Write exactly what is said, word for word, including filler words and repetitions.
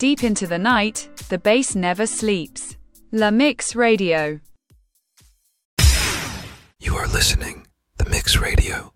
deep into the night, the bass never sleeps. La Mix Radio. You are listening The Mix Radio.